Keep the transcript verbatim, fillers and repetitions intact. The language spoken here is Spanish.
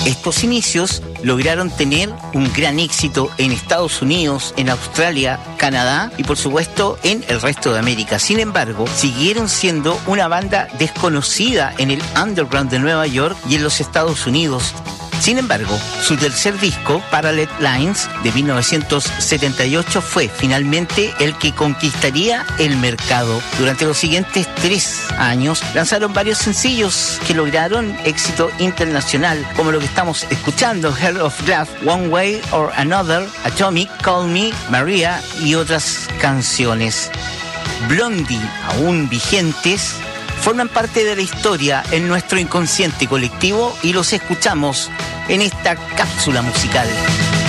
Estos inicios lograron tener un gran éxito en Estados Unidos, en Australia, Canadá y por supuesto en el resto de América. Sin embargo, siguieron siendo una banda desconocida en el underground de Nueva York y en los Estados Unidos. Sin embargo, su tercer disco, Parallel Lines, de mil novecientos setenta y ocho, fue finalmente el que conquistaría el mercado. Durante los siguientes tres años, lanzaron varios sencillos que lograron éxito internacional, como lo que estamos escuchando, Heart of Glass, One Way or Another, Atomic, Call Me, Maria y otras canciones. Blondie, aún vigentes, forman parte de la historia en nuestro inconsciente colectivo y los escuchamos en esta cápsula musical.